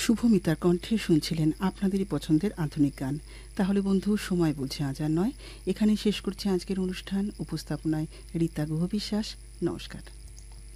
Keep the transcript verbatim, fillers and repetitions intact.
শুভমিতার কণ্ঠে শুনছিলেন আপনাদেরই পছন্দের আধুনিক গান। তাহলে বন্ধু, সময় বলছে আজ আর নয়, এখানেই শেষ করছি আজকের অনুষ্ঠান। উপস্থাপনায় রীতা গুহ বিশ্বাস। নমস্কার।